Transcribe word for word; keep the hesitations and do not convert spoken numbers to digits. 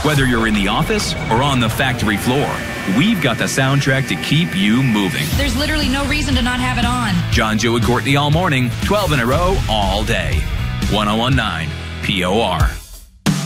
Whether you're in the office or on the factory floor, we've got the soundtrack to keep you moving. There's literally no reason to not have it on. John, Joe, and Courtney all morning, twelve in a row, all day. ten nineteen P O R.